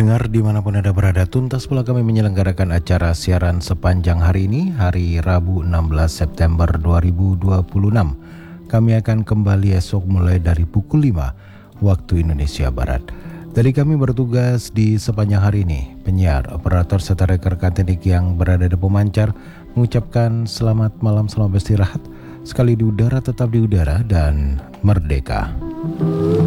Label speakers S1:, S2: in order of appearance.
S1: Pendengar dimanapun Anda berada, tuntas pula kami menyelenggarakan acara siaran sepanjang hari ini, hari Rabu 16 September 2026. Kami akan kembali esok mulai dari pukul 5 waktu Indonesia Barat. Dari kami bertugas di sepanjang hari ini, penyiar, operator serta rekan-rekan teknik yang berada di pemancar mengucapkan selamat malam, selamat beristirahat, sekali di udara tetap di udara dan merdeka.